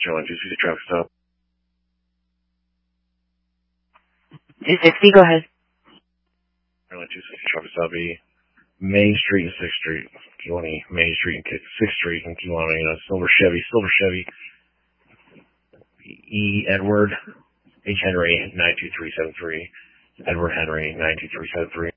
Airline 260 traffic stop. 260, go ahead. Airline 260 traffic stop be Main Street and 6th Street. If you want any Main Street and 6th Street, if you want any silver Chevy. E. Edward H. Henry 92373. Edward Henry 92373.